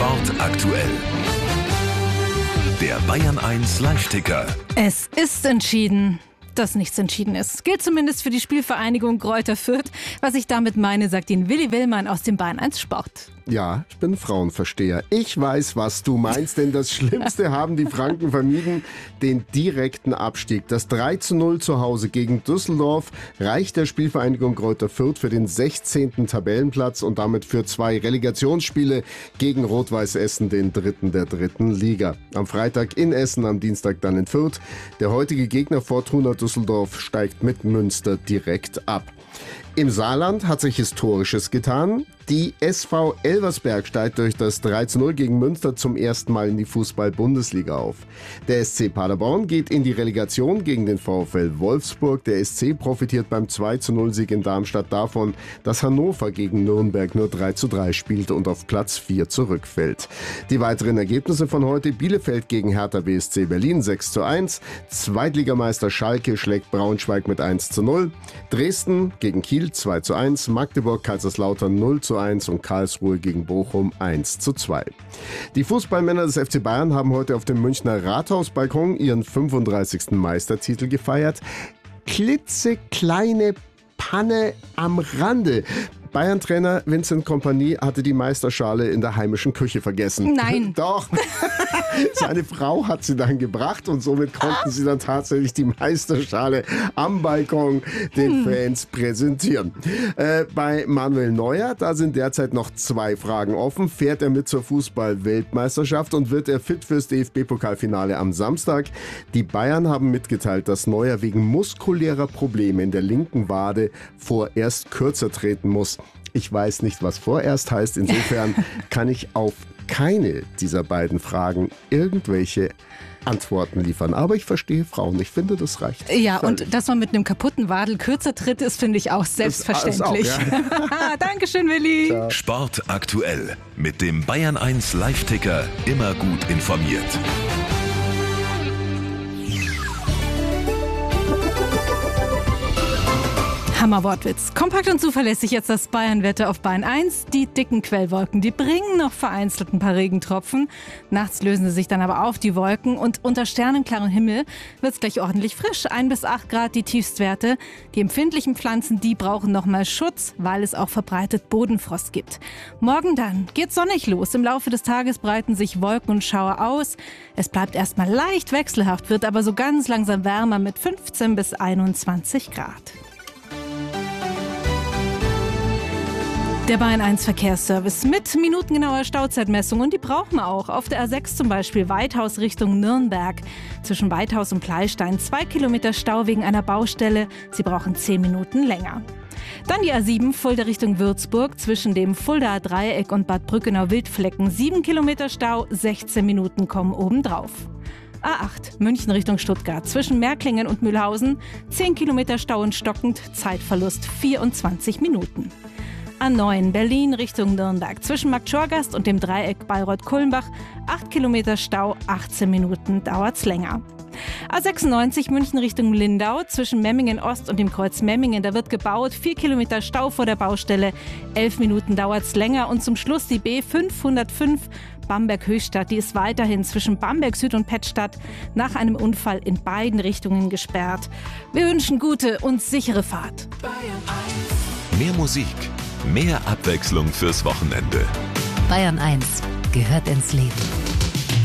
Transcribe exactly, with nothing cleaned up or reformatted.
Sport aktuell. Der Bayern eins Live-Ticker. Es ist entschieden, dass nichts entschieden ist. Gilt zumindest für die Spielvereinigung Greuther Fürth. Was ich damit meine, sagt Ihnen Willi Willmann aus dem Bayern eins Sport. Ja, ich bin Frauenversteher. Ich weiß, was du meinst, denn das Schlimmste haben die Franken vermieden, den direkten Abstieg. Das drei zu null zu Hause gegen Düsseldorf reicht der Spielvereinigung Greuther Fürth für den sechzehnten Tabellenplatz und damit für zwei Relegationsspiele gegen Rot-Weiß Essen, den dritten der dritten Liga. Am Freitag in Essen, am Dienstag dann in Fürth. Der heutige Gegner Fortuna Düsseldorf steigt mit Münster direkt ab. Im Saarland hat sich Historisches getan. Die S V Elversberg steigt durch das drei zu null gegen Münster zum ersten Mal in die Fußball-Bundesliga auf. Der S C Paderborn geht in die Relegation gegen den VfL Wolfsburg. Der S C profitiert beim zwei zu null Sieg in Darmstadt davon, dass Hannover gegen Nürnberg nur drei zu drei spielte und auf Platz vier zurückfällt. Die weiteren Ergebnisse von heute: Bielefeld gegen Hertha B S C Berlin sechs zu eins. Zweitligameister Schalke schlägt Braunschweig mit eins zu null. Dresden gegen Kiel zwei zu eins. Magdeburg Kaiserslautern null zu eins und Karlsruhe gegen Bochum eins zu zwei. Die Fußballmänner des F C Bayern haben heute auf dem Münchner Rathausbalkon ihren fünfunddreißigsten Meistertitel gefeiert. Klitzekleine Panne am Rande. Bayern-Trainer Vincent Kompany hatte die Meisterschale in der heimischen Küche vergessen. Nein. Doch. Seine Frau hat sie dann gebracht und somit konnten sie dann tatsächlich die Meisterschale am Balkon den Fans präsentieren. Äh, bei Manuel Neuer, da sind derzeit noch zwei Fragen offen. Fährt er mit zur Fußball-Weltmeisterschaft und wird er fit fürs D F B-Pokalfinale am Samstag? Die Bayern haben mitgeteilt, dass Neuer wegen muskulärer Probleme in der linken Wade vorerst kürzer treten muss. Ich weiß nicht, was vorerst heißt. Insofern kann ich auf keine dieser beiden Fragen irgendwelche Antworten liefern. Aber ich verstehe Frauen. Ich finde, das reicht. Ja, völlig. Und dass man mit einem kaputten Wadel kürzer tritt, ist, finde ich, auch selbstverständlich. Das, das auch, ja. Dankeschön, Willi. Ciao. Sport aktuell. Mit dem Bayern eins Live-Ticker immer gut informiert. Hammerwortwitz. Kompakt und zuverlässig jetzt das Bayern-Wetter auf Bayern eins. Die dicken Quellwolken, die bringen noch vereinzelt ein paar Regentropfen. Nachts lösen sie sich dann aber auf, die Wolken. Und unter sternenklarem Himmel wird es gleich ordentlich frisch. ein bis acht Grad die Tiefstwerte. Die empfindlichen Pflanzen, die brauchen nochmal Schutz, weil es auch verbreitet Bodenfrost gibt. Morgen dann geht sonnig los. Im Laufe des Tages breiten sich Wolken und Schauer aus. Es bleibt erstmal leicht wechselhaft, wird aber so ganz langsam wärmer mit fünfzehn bis einundzwanzig Grad. Der Bayern eins Verkehrsservice mit minutengenauer Stauzeitmessung, und die brauchen wir auch. Auf der A sechs zum Beispiel Weithaus Richtung Nürnberg. Zwischen Weithaus und Pleistein zwei Kilometer Stau wegen einer Baustelle. Sie brauchen zehn Minuten länger. Dann die A sieben Fulda Richtung Würzburg zwischen dem Fuldaer Dreieck und Bad Brückenau-Wildflecken. sieben Kilometer Stau, sechzehn Minuten kommen obendrauf. A acht München Richtung Stuttgart zwischen Märklingen und Mühlhausen. zehn Kilometer Stau und stockend, Zeitverlust vierundzwanzig Minuten. A neun Berlin Richtung Nürnberg zwischen Marktschorgast und dem Dreieck Bayreuth-Kulmbach. acht Kilometer Stau, achtzehn Minuten dauert's länger. A sechsundneunzig München Richtung Lindau zwischen Memmingen Ost und dem Kreuz Memmingen. Da wird gebaut, vier Kilometer Stau vor der Baustelle, elf Minuten dauert's länger. Und zum Schluss die B fünfhundertfünf Bamberg-Höchstadt. Die ist weiterhin zwischen Bamberg Süd und Pettstadt nach einem Unfall in beiden Richtungen gesperrt. Wir wünschen gute und sichere Fahrt. Mehr Musik, mehr Abwechslung fürs Wochenende. Bayern eins gehört ins Leben.